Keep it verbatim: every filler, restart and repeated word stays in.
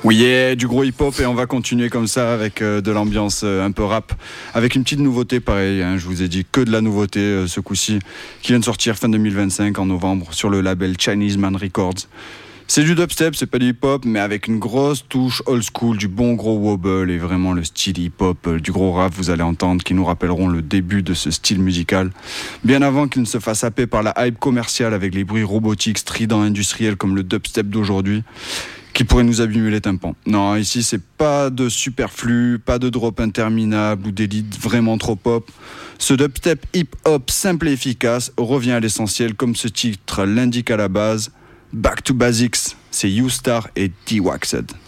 Oui, yeah, du gros hip-hop et on va continuer comme ça avec euh, de l'ambiance euh, un peu rap, avec une petite nouveauté pareil, hein, je vous ai dit que de la nouveauté euh, ce coup-ci, qui vient de sortir fin deux mille vingt-cinq en novembre sur le label Chinese Man Records. C'est du dubstep, c'est pas du hip-hop, mais avec une grosse touche old school, du bon gros wobble et vraiment le style hip-hop, euh, du gros rap vous allez entendre, qui nous rappelleront le début de ce style musical, bien avant qu'il ne se fasse happer par la hype commerciale avec les bruits robotiques, stridents, industriels comme le dubstep d'aujourd'hui, qui pourrait nous abîmer les tympans. Non, ici c'est pas de superflu, pas de drop interminable ou d'élite vraiment trop pop. Ce dubstep hip-hop simple et efficace revient à l'essentiel comme ce titre l'indique à la base. Back to Basics, c'est U-Star et D-Waxed.